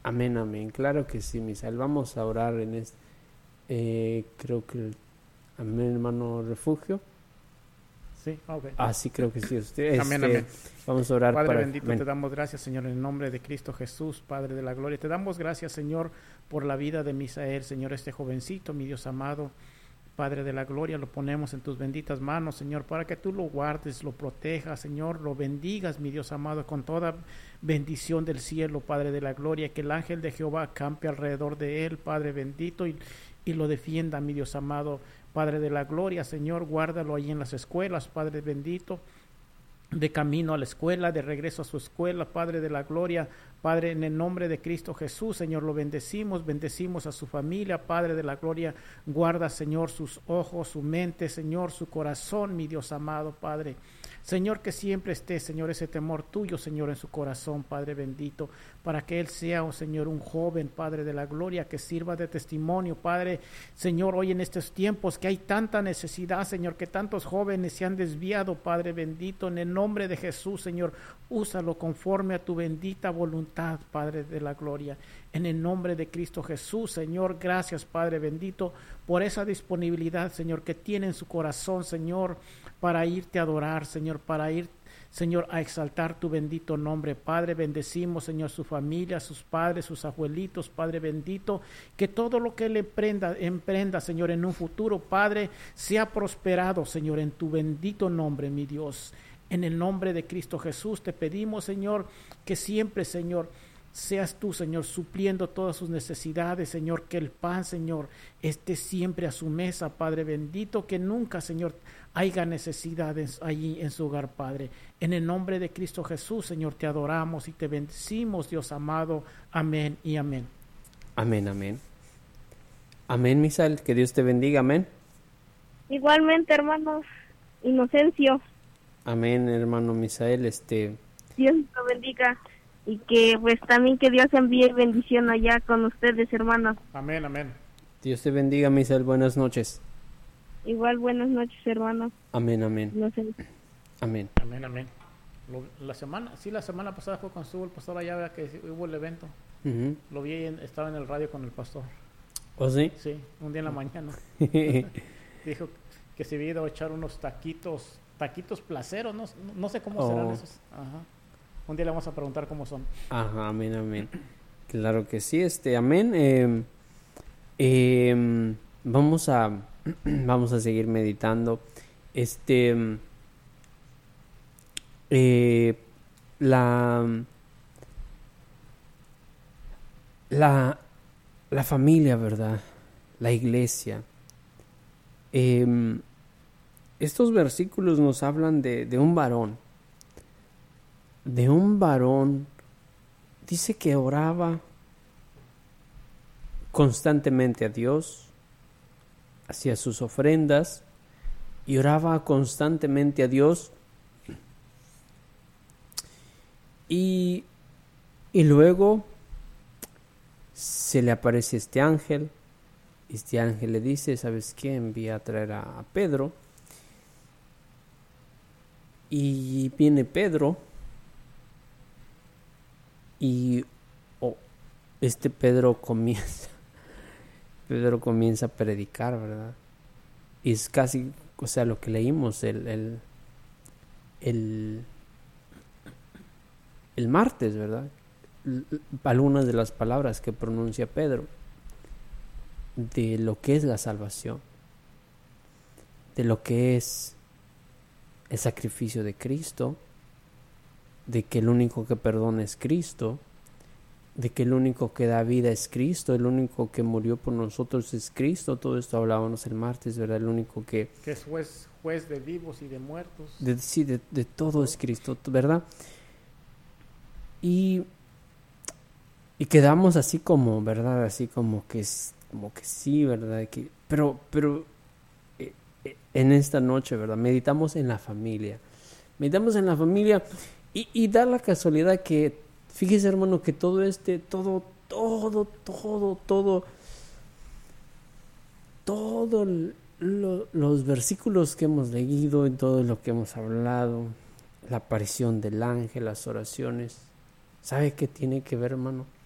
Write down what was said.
Amén, amén. Claro que sí, Misael. Vamos a orar en este. Creo que. Amén, hermano Refugio. Sí, ok. Sí, creo que sí. Usted, Amén, amén. vamos a orar Padre para. bendito, Amén. te damos gracias, Señor, en el nombre de Cristo Jesús, Padre de la gloria. Te damos gracias, Señor, por la vida de Misael, Señor, este jovencito, mi Dios amado. Padre de la gloria, lo ponemos en tus benditas manos, Señor, para que tú lo guardes, lo protejas, Señor, lo bendigas, mi Dios amado, con toda bendición del cielo, Padre de la gloria, que el ángel de Jehová acampe alrededor de él, Padre bendito, y lo defienda, mi Dios amado, Padre de la gloria, Señor, guárdalo ahí en las escuelas, Padre bendito, de camino a la escuela, de regreso a su escuela, Padre de la gloria, Padre, en el nombre de Cristo Jesús, Señor, lo bendecimos a su familia, Padre de la gloria, guarda, Señor, sus ojos, su mente, Señor, su corazón, mi Dios amado, Padre. Señor, que siempre esté, Señor, ese temor tuyo, Señor, en su corazón, Padre bendito, para que él sea, oh Señor, un joven, Padre de la gloria, que sirva de testimonio, Padre. Señor, hoy en estos tiempos que hay tanta necesidad, Señor, que tantos jóvenes se han desviado, Padre bendito, en el nombre de Jesús, Señor, úsalo conforme a tu bendita voluntad, Padre de la gloria. En el nombre de Cristo Jesús, Señor, gracias, Padre bendito, por esa disponibilidad, Señor, que tiene en su corazón, Señor, para irte a adorar, Señor, para ir, Señor, a exaltar tu bendito nombre. Padre, bendecimos, Señor, su familia, sus padres, sus abuelitos, Padre bendito, que todo lo que él emprenda, Señor, en un futuro, Padre, sea prosperado, Señor, en tu bendito nombre, mi Dios. En el nombre de Cristo Jesús te pedimos, Señor, que siempre, Señor, seas tú, Señor, supliendo todas sus necesidades, Señor, que el pan, Señor, esté siempre a su mesa, Padre bendito, que nunca, Señor, haya necesidades allí en su hogar, Padre. En el nombre de Cristo Jesús, Señor, te adoramos y te bendecimos, Dios amado. Amén y amén. Amén, amén. Amén, Misael. Que Dios te bendiga. Amén. Igualmente, hermanos, Inocencio. Amén, hermano Misael. Dios lo bendiga. Y que pues también que Dios envíe bendición allá con ustedes, hermanos. Amén, amén. Dios te bendiga, Misael. Buenas noches. Igual, buenas noches, hermanos. Amén, amén. Amén. Amén, amén. La semana pasada fue cuando estuvo el pastor allá, que hubo el evento. Uh-huh. Lo vi, estaba en el radio con el pastor. ¿Oh, sí? Sí, un día en la mañana. Dijo que se había ido a echar unos taquitos placeros, no sé cómo serán esos. Ajá. Un día le vamos a preguntar cómo son. Ajá, amén, amén. Claro que sí, amén. Vamos a seguir meditando. La familia, ¿verdad? La iglesia. Estos versículos nos hablan de un varón. De un varón, dice que oraba constantemente a Dios, hacía sus ofrendas y oraba constantemente a Dios. Y luego se le aparece este ángel. Este ángel le dice, ¿sabes qué? Envía a traer a Pedro. Y viene Pedro. Y Pedro comienza a predicar, ¿verdad? Y es casi, o sea, lo que leímos el martes, ¿verdad? Algunas de las palabras que pronuncia Pedro de lo que es la salvación, de lo que es el sacrificio de Cristo, de que el único que perdona es Cristo, de que el único que da vida es Cristo, el único que murió por nosotros es Cristo. Todo esto hablábamos el martes, ¿verdad? El único que es juez de vivos y de muertos. De todo es Cristo, ¿verdad? Y quedamos así como, ¿verdad? Así como que sí, ¿verdad? Pero en esta noche, ¿verdad? Meditamos en la familia. Y da la casualidad que, fíjese, hermano, que todos los versículos que hemos leído y todo lo que hemos hablado, la aparición del ángel, las oraciones, ¿sabe qué tiene que ver, hermano?